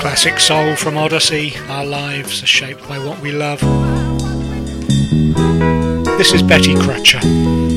Classic soul from Odyssey. Our lives are shaped by what we love. This is Betty Crutcher.